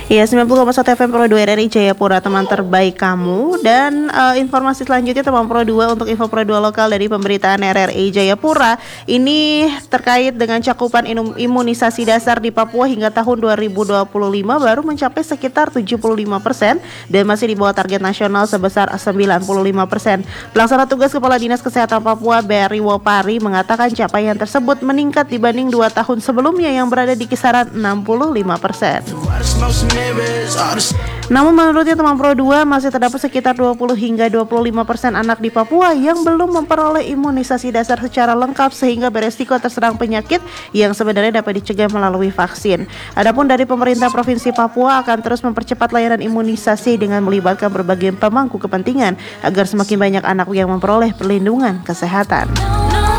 Iya, 90,1 FM Pro 2 RRI Jayapura, teman terbaik kamu. Dan informasi selanjutnya teman Pro 2 untuk info Pro 2 lokal dari pemberitaan RRI Jayapura. Ini terkait dengan cakupan imunisasi dasar di Papua hingga tahun 2025 baru mencapai sekitar 75% dan masih di bawah target nasional sebesar 95%. Pelaksana tugas Kepala Dinas Kesehatan Papua Berry Wopari mengatakan capaian tersebut meningkat dibanding 2 tahun sebelumnya yang berada di kisaran 65%. Namun menurutnya teman Pro 2 masih terdapat sekitar 20 hingga 25% anak di Papua yang belum memperoleh imunisasi dasar secara lengkap sehingga beresiko terserang penyakit yang sebenarnya dapat dicegah melalui vaksin. Adapun dari pemerintah Provinsi Papua akan terus mempercepat layanan imunisasi dengan melibatkan berbagai pemangku kepentingan agar semakin banyak anak yang memperoleh perlindungan kesehatan.